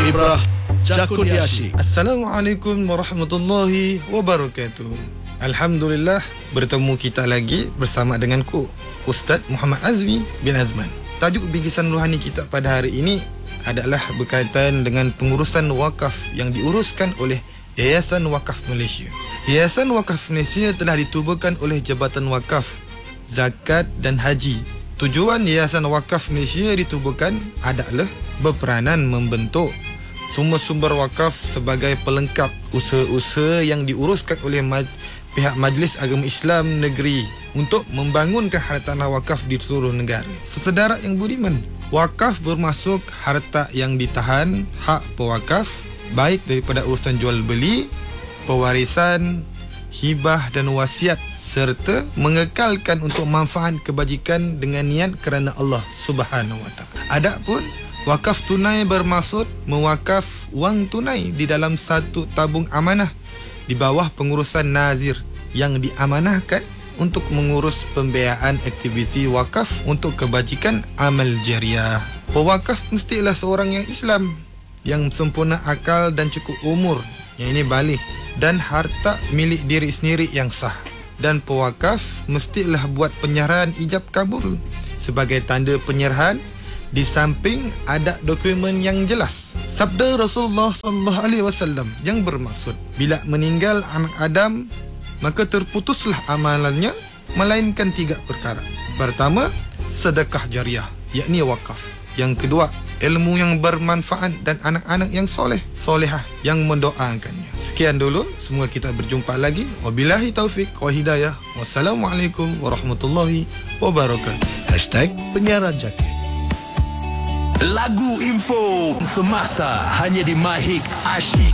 Ibrah Jakuniashi. Assalamualaikum warahmatullahi wabarakatuh. Alhamdulillah, bertemu kita lagi bersama denganku, Ustaz Muhammad Azmi bin Azman. Tajuk bingkisan rohani kita pada hari ini adalah berkaitan dengan pengurusan wakaf yang diuruskan oleh Yayasan Wakaf Malaysia. Yayasan Wakaf Malaysia telah ditubuhkan oleh Jabatan Wakaf, Zakat dan Haji. Tujuan Yayasan Wakaf Malaysia ditubuhkan adalah berperanan membentuk sumber-sumber wakaf sebagai pelengkap usaha-usaha yang diuruskan oleh pihak Majlis Agama Islam Negeri untuk membangunkan hartanah wakaf di seluruh negara. Saudara yang budiman, wakaf bermaksud harta yang ditahan hak pewakaf, baik daripada urusan jual beli, pewarisan, hibah dan wasiat, serta mengekalkan untuk manfaat kebajikan dengan niat kerana Allah Subhanahu Wa Taala. Adapun wakaf tunai bermaksud mewakaf wang tunai di dalam satu tabung amanah di bawah pengurusan nazir yang diamanahkan untuk mengurus pembiayaan aktiviti wakaf untuk kebajikan amal jariah. Pewakaf mestilah seorang yang Islam, yang sempurna akal dan cukup umur, yang ini baligh, dan harta milik diri sendiri yang sah. Dan pewakaf mestilah buat penyerahan ijab kabul sebagai tanda penyerahan, di samping ada dokumen yang jelas. Sabda Rasulullah sallallahu alaihi wasallam yang bermaksud, bila meninggal anak Adam, maka terputuslah amalannya melainkan 3 perkara. Pertama, sedekah jariah, yakni wakaf. Yang kedua, ilmu yang bermanfaat dan anak-anak yang soleh, solehah yang mendoakannya. Sekian dulu, semoga kita berjumpa lagi. Wabillahi taufik wa hidayah. Wassalamualaikum warahmatullahi wabarakatuh. #penyiaran Jaki. Lagu info semasa hanya di Mahik Asyik.